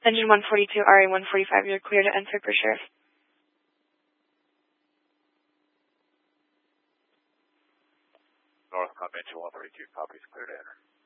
Engine 142, RA 145, you're clear to enter for Sheriff. Northcom Engine 142, copies, clear to enter.